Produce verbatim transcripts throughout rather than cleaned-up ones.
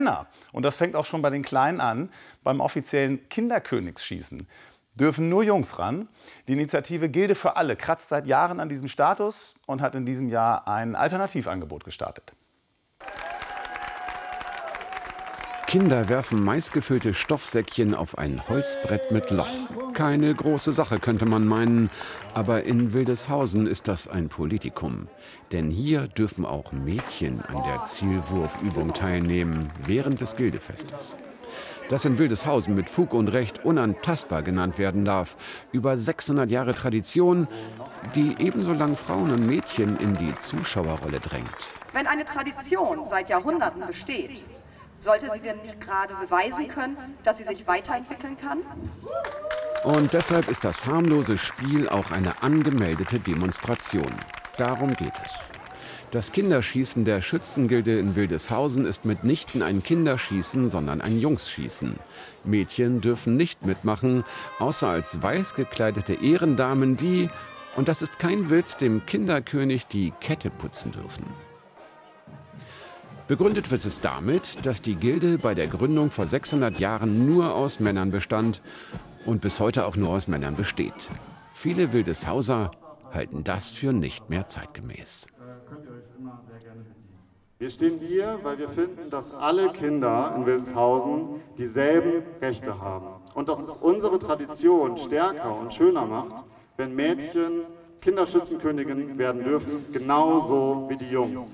Und das fängt auch schon bei den Kleinen an, beim offiziellen Kinderkönigsschießen. Dürfen nur Jungs ran. Die Initiative Gilde für alle kratzt seit Jahren an diesem Status und hat in diesem Jahr ein Alternativangebot gestartet. Kinder werfen maisgefüllte Stoffsäckchen auf ein Holzbrett mit Loch. Keine große Sache, könnte man meinen. Aber in Wildeshausen ist das ein Politikum. Denn hier dürfen auch Mädchen an der Zielwurfübung teilnehmen, während des Gildefestes. Das in Wildeshausen mit Fug und Recht unantastbar genannt werden darf. Über sechshundert Jahre Tradition, die ebenso lang Frauen und Mädchen in die Zuschauerrolle drängt. Wenn eine Tradition seit Jahrhunderten besteht, sollte sie denn nicht gerade beweisen können, dass sie sich weiterentwickeln kann? Und deshalb ist das harmlose Spiel auch eine angemeldete Demonstration. Darum geht es. Das Kinderschießen der Schützengilde in Wildeshausen ist mitnichten ein Kinderschießen, sondern ein Jungsschießen. Mädchen dürfen nicht mitmachen, außer als weiß gekleidete Ehrendamen, die, und das ist kein Witz, dem Kinderkönig die Kette putzen dürfen. Begründet wird es damit, dass die Gilde bei der Gründung vor sechshundert Jahren nur aus Männern bestand und bis heute auch nur aus Männern besteht. Viele Wildeshauser halten das für nicht mehr zeitgemäß. Wir stehen hier, weil wir finden, dass alle Kinder in Wildeshausen dieselben Rechte haben. Und dass es unsere Tradition stärker und schöner macht, wenn Mädchen Kinderschützenkönigin werden dürfen, genauso wie die Jungs.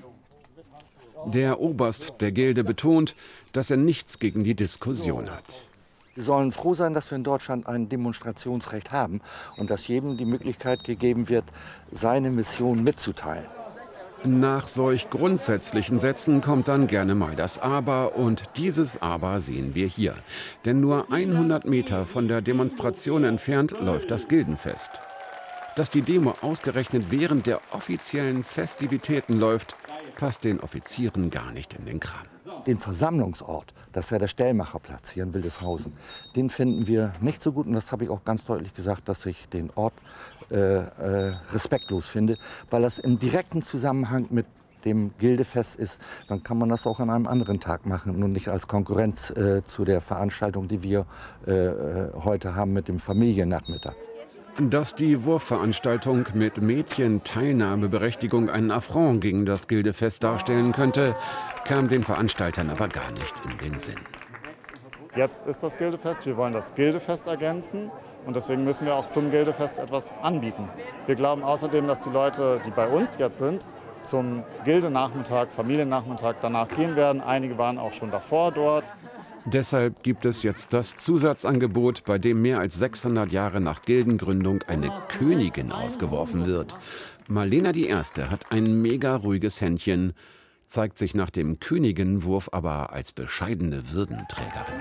Der Oberst der Gilde betont, dass er nichts gegen die Diskussion hat. Wir sollen froh sein, dass wir in Deutschland ein Demonstrationsrecht haben und dass jedem die Möglichkeit gegeben wird, seine Mission mitzuteilen. Nach solch grundsätzlichen Sätzen kommt dann gerne mal das Aber, und dieses Aber sehen wir hier. Denn nur hundert Meter von der Demonstration entfernt läuft das Gildenfest. Dass die Demo ausgerechnet während der offiziellen Festivitäten läuft, passt den Offizieren gar nicht in den Kram. Den Versammlungsort, das ist ja der Stellmacherplatz hier in Wildeshausen, den finden wir nicht so gut. Und das habe ich auch ganz deutlich gesagt, dass ich den Ort äh, äh, respektlos finde, weil das im direkten Zusammenhang mit dem Gildefest ist. Dann kann man das auch an einem anderen Tag machen und nicht als Konkurrenz äh, zu der Veranstaltung, die wir äh, heute haben mit dem Familiennachmittag. Dass die Wurfveranstaltung mit Mädchen-Teilnahmeberechtigung einen Affront gegen das Gildefest darstellen könnte, kam den Veranstaltern aber gar nicht in den Sinn. Jetzt ist das Gildefest, wir wollen das Gildefest ergänzen und deswegen müssen wir auch zum Gildefest etwas anbieten. Wir glauben außerdem, dass die Leute, die bei uns jetzt sind, zum Gildenachmittag, Familiennachmittag danach gehen werden. Einige waren auch schon davor dort. Deshalb gibt es jetzt das Zusatzangebot, bei dem mehr als sechshundert Jahre nach Gildengründung eine Königin ausgeworfen wird. Marlena die Erste hat ein mega ruhiges Händchen, zeigt sich nach dem Königinwurf aber als bescheidene Würdenträgerin.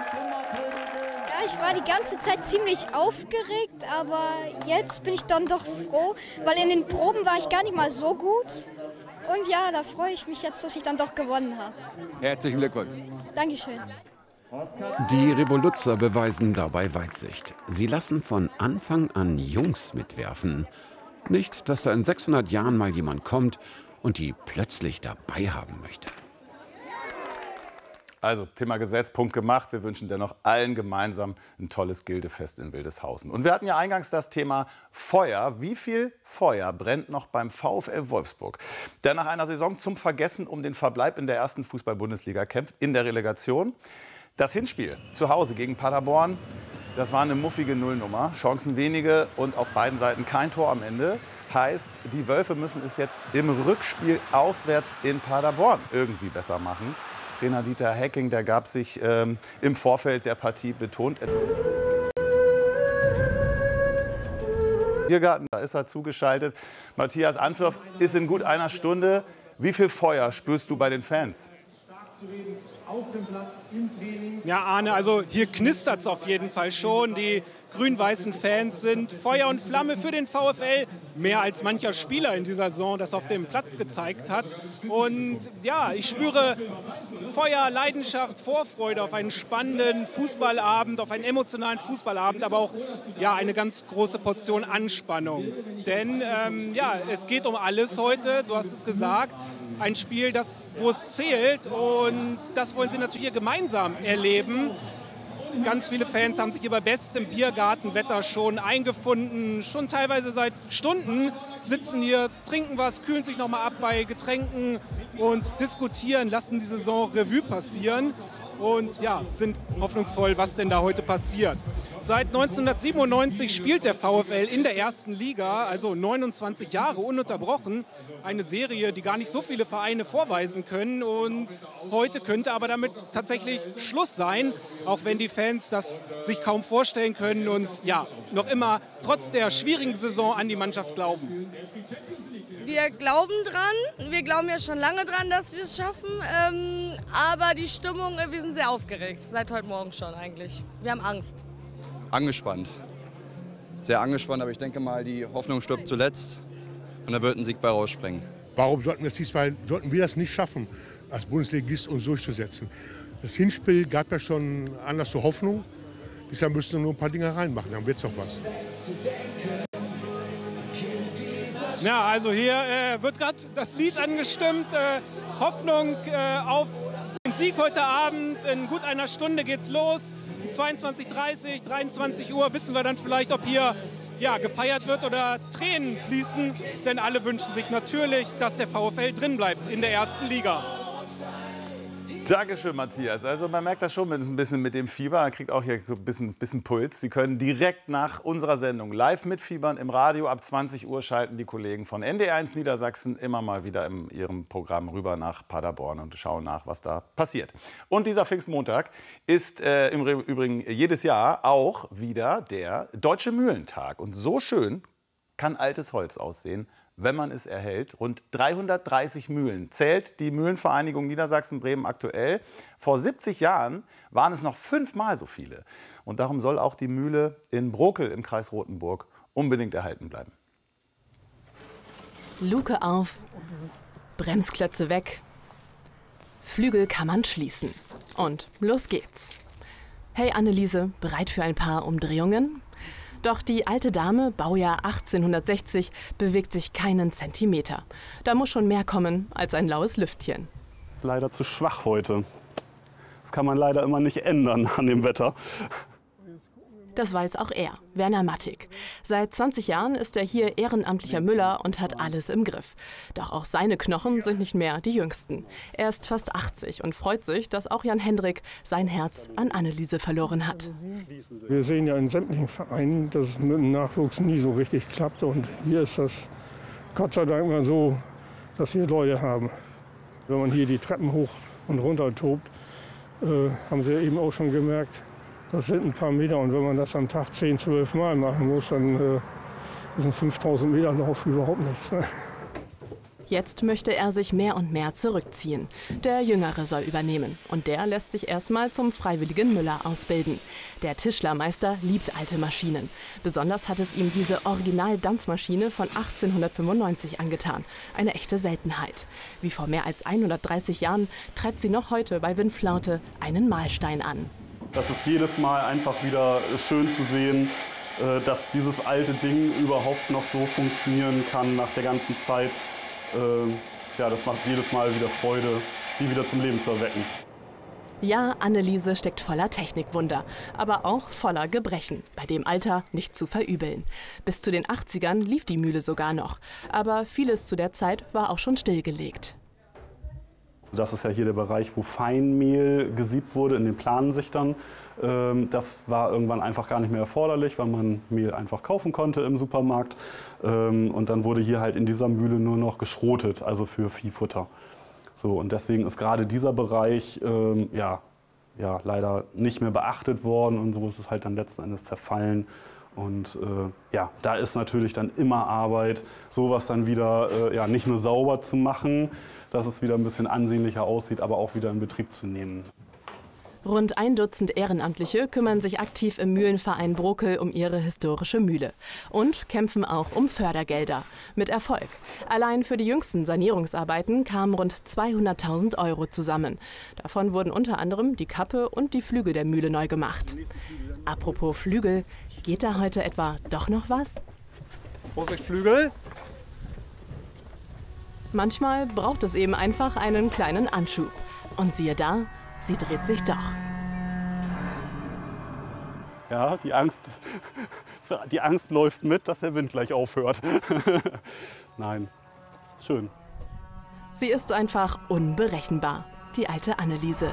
Ja, ich war die ganze Zeit ziemlich aufgeregt, aber jetzt bin ich dann doch froh, weil in den Proben war ich gar nicht mal so gut. Und ja, da freue ich mich jetzt, dass ich dann doch gewonnen habe. Herzlichen Glückwunsch. Dankeschön. Die Revoluzzer beweisen dabei Weitsicht. Sie lassen von Anfang an Jungs mitwerfen. Nicht, dass da in sechshundert Jahren mal jemand kommt und die plötzlich dabei haben möchte. Also, Thema Gesetz, Punkt gemacht. Wir wünschen dennoch allen gemeinsam ein tolles Gildefest in Wildeshausen. Und wir hatten ja eingangs das Thema Feuer. Wie viel Feuer brennt noch beim VfL Wolfsburg, der nach einer Saison zum Vergessen um den Verbleib in der ersten Fußball-Bundesliga kämpft, in der Relegation? Das Hinspiel zu Hause gegen Paderborn, das war eine muffige Nullnummer. Chancen wenige und auf beiden Seiten kein Tor am Ende. Heißt, die Wölfe müssen es jetzt im Rückspiel auswärts in Paderborn irgendwie besser machen. Trainer Dieter Hecking, der gab sich ähm, im Vorfeld der Partie betont. Biergarten, da ist er zugeschaltet. Matthias, Anpfiff ist in gut einer Stunde. Wie viel Feuer spürst du bei den Fans? Auf dem Platz, im Training. Ja, Arne, also hier knistert es auf jeden Fall schon. Die grün-weißen Fans sind Feuer und Flamme für den VfL. Mehr als mancher Spieler in dieser Saison das auf dem Platz gezeigt hat. Und ja, ich spüre Feuer, Leidenschaft, Vorfreude auf einen spannenden Fußballabend, auf einen emotionalen Fußballabend, aber auch ja, eine ganz große Portion Anspannung. Denn ähm, ja, es geht um alles heute, du hast es gesagt. ein Spiel, das, wo es zählt. Und das wollen sie natürlich hier gemeinsam erleben. Ganz viele Fans haben sich hier bei bestem Biergartenwetter schon eingefunden. Schon teilweise seit Stunden sitzen hier, trinken was, kühlen sich noch mal ab bei Getränken und diskutieren, lassen die Saison Revue passieren. Und ja, sind hoffnungsvoll, was denn da heute passiert. Seit neunzehnhundertsiebenundneunzig spielt der VfL in der ersten Liga, also neunundzwanzig Jahre ununterbrochen. Eine Serie, die gar nicht so viele Vereine vorweisen können. Und heute könnte aber damit tatsächlich Schluss sein, auch wenn die Fans das sich kaum vorstellen können und ja, noch immer trotz der schwierigen Saison an die Mannschaft glauben. Wir glauben dran, wir glauben ja schon lange dran, dass wir es schaffen, ähm, aber die Stimmung, wir sind sehr aufgeregt, seit heute Morgen schon eigentlich. Wir haben Angst. Angespannt, sehr angespannt, aber ich denke mal, die Hoffnung stirbt zuletzt und da wird ein Sieg bei rausspringen. Warum sollten, das diesmal, sollten wir das nicht schaffen, als Bundesligist uns durchzusetzen? Das Hinspiel gab ja schon Anlass zur Hoffnung, deshalb müssten wir nur ein paar Dinge reinmachen, dann wird es doch was. Ja, also hier äh, wird gerade das Lied angestimmt. Äh, Hoffnung äh, auf den Sieg heute Abend. In gut einer Stunde geht's los. Um zweiundzwanzig Uhr dreißig, dreiundzwanzig Uhr wissen wir dann vielleicht, ob hier ja, gefeiert wird oder Tränen fließen. Denn alle wünschen sich natürlich, dass der VfL drin bleibt in der ersten Liga. Dankeschön, Matthias. Also man merkt das schon ein bisschen mit dem Fieber. Man kriegt auch hier ein bisschen, bisschen Puls. Sie können direkt nach unserer Sendung live mitfiebern im Radio. Ab zwanzig Uhr schalten die Kollegen von N D R eins Niedersachsen immer mal wieder in ihrem Programm rüber nach Paderborn und schauen nach, was da passiert. Und dieser Pfingstmontag ist äh, im Übrigen jedes Jahr auch wieder der Deutsche Mühlentag. Und so schön kann altes Holz aussehen, wenn man es erhält. Rund dreihundertdreißig Mühlen zählt die Mühlenvereinigung Niedersachsen-Bremen aktuell. Vor siebzig Jahren waren es noch fünfmal so viele. Und darum soll auch die Mühle in Brokel im Kreis Rothenburg unbedingt erhalten bleiben. Luke auf, Bremsklötze weg, Flügel kann man schließen. Und los geht's. Hey Anneliese, bereit für ein paar Umdrehungen? Doch die alte Dame, Baujahr achtzehnhundertsechzig, bewegt sich keinen Zentimeter. Da muss schon mehr kommen als ein laues Lüftchen. Leider zu schwach heute. Das kann man leider immer nicht ändern an dem Wetter. Das weiß auch er, Werner Mattig. Seit zwanzig Jahren ist er hier ehrenamtlicher Müller und hat alles im Griff. Doch auch seine Knochen sind nicht mehr die jüngsten. Er ist fast achtzig und freut sich, dass auch Jan Hendrik sein Herz an Anneliese verloren hat. Wir sehen ja in sämtlichen Vereinen, dass es mit dem Nachwuchs nie so richtig klappt. Und hier ist das Gott sei Dank mal so, dass wir Leute haben. Wenn man hier die Treppen hoch und runter tobt, äh, haben Sie ja eben auch schon gemerkt, das sind ein paar Meter und wenn man das am Tag zehn, zwölf Mal machen muss, dann äh, sind fünftausend Meter Lauf überhaupt nichts. Ne? Jetzt möchte er sich mehr und mehr zurückziehen. Der Jüngere soll übernehmen und der lässt sich erstmal zum freiwilligen Müller ausbilden. Der Tischlermeister liebt alte Maschinen. Besonders hat es ihm diese Original-Dampfmaschine von achtzehnhundertfünfundneunzig angetan. Eine echte Seltenheit. Wie vor mehr als hundertdreißig Jahren treibt sie noch heute bei Windflaute einen Mahlstein an. Das ist jedes Mal einfach wieder schön zu sehen, dass dieses alte Ding überhaupt noch so funktionieren kann nach der ganzen Zeit. Ja, das macht jedes Mal wieder Freude, die wieder zum Leben zu erwecken. Ja, Anneliese steckt voller Technikwunder, aber auch voller Gebrechen, bei dem Alter nicht zu verübeln. Bis zu den achtzigern lief die Mühle sogar noch, aber vieles zu der Zeit war auch schon stillgelegt. Das ist ja hier der Bereich, wo Feinmehl gesiebt wurde in den Planensichtern. Das war irgendwann einfach gar nicht mehr erforderlich, weil man Mehl einfach kaufen konnte im Supermarkt. Und dann wurde hier halt in dieser Mühle nur noch geschrotet, also für Viehfutter. So, und deswegen ist gerade dieser Bereich ähm, ja, ja, leider nicht mehr beachtet worden und so ist es halt dann letzten Endes zerfallen. Und äh, ja, da ist natürlich dann immer Arbeit, sowas dann wieder äh, ja, nicht nur sauber zu machen, dass es wieder ein bisschen ansehnlicher aussieht, aber auch wieder in Betrieb zu nehmen. Rund ein Dutzend Ehrenamtliche kümmern sich aktiv im Mühlenverein Brokel um ihre historische Mühle und kämpfen auch um Fördergelder. Mit Erfolg. Allein für die jüngsten Sanierungsarbeiten kamen rund zweihunderttausend Euro zusammen. Davon wurden unter anderem die Kappe und die Flügel der Mühle neu gemacht. Apropos Flügel, geht da heute etwa doch noch was? Vorsicht, Flügel! Manchmal braucht es eben einfach einen kleinen Anschub. Und siehe da, sie dreht sich doch. Ja, die Angst, die Angst läuft mit, dass der Wind gleich aufhört. Nein, ist schön. Sie ist einfach unberechenbar, die alte Anneliese.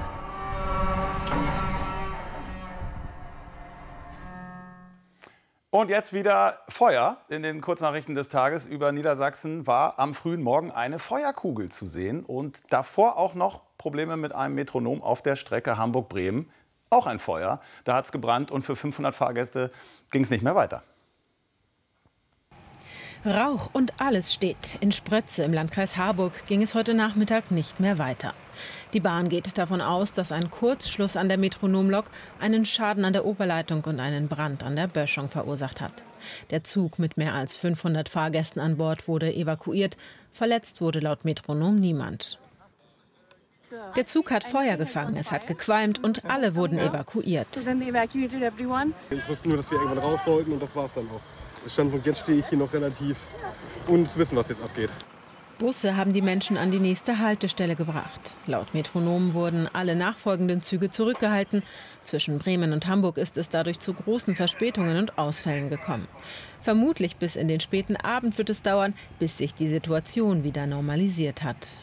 Und jetzt wieder Feuer. In den Kurznachrichten des Tages über Niedersachsen war am frühen Morgen eine Feuerkugel zu sehen. Und davor auch noch Probleme mit einem Metronom auf der Strecke Hamburg-Bremen. Auch ein Feuer. Da hat es gebrannt und für fünfhundert Fahrgäste ging es nicht mehr weiter. Rauch und alles steht. In Sprötze im Landkreis Harburg ging es heute Nachmittag nicht mehr weiter. Die Bahn geht davon aus, dass ein Kurzschluss an der Metronomlok einen Schaden an der Oberleitung und einen Brand an der Böschung verursacht hat. Der Zug mit mehr als fünfhundert Fahrgästen an Bord wurde evakuiert. Verletzt wurde laut Metronom niemand. Der Zug hat Feuer gefangen, es hat gequalmt und alle wurden evakuiert. Ich wusste nur, dass wir irgendwann raus sollten und das war es dann auch. Standpunkt jetzt stehe ich hier noch relativ und wissen, was jetzt abgeht. Busse haben die Menschen an die nächste Haltestelle gebracht. Laut Metronom wurden alle nachfolgenden Züge zurückgehalten. Zwischen Bremen und Hamburg ist es dadurch zu großen Verspätungen und Ausfällen gekommen. Vermutlich bis in den späten Abend wird es dauern, bis sich die Situation wieder normalisiert hat.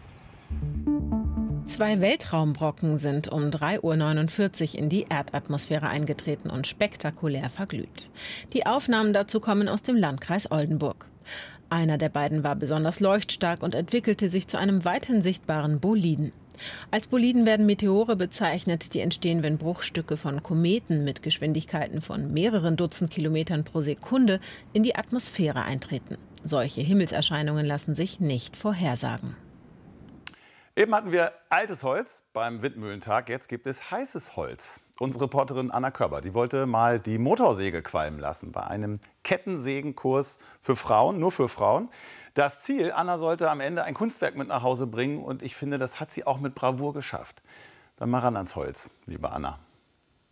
Zwei Weltraumbrocken sind um drei Uhr neunundvierzig in die Erdatmosphäre eingetreten und spektakulär verglüht. Die Aufnahmen dazu kommen aus dem Landkreis Oldenburg. Einer der beiden war besonders leuchtstark und entwickelte sich zu einem weithin sichtbaren Boliden. Als Boliden werden Meteore bezeichnet, die entstehen, wenn Bruchstücke von Kometen mit Geschwindigkeiten von mehreren Dutzend Kilometern pro Sekunde in die Atmosphäre eintreten. Solche Himmelserscheinungen lassen sich nicht vorhersagen. Eben hatten wir altes Holz beim Windmühlentag, jetzt gibt es heißes Holz. Unsere Reporterin Anna Körber, die wollte mal die Motorsäge qualmen lassen bei einem Kettensägenkurs für Frauen, nur für Frauen. Das Ziel, Anna sollte am Ende ein Kunstwerk mit nach Hause bringen und ich finde, das hat sie auch mit Bravour geschafft. Dann mal ran ans Holz, liebe Anna.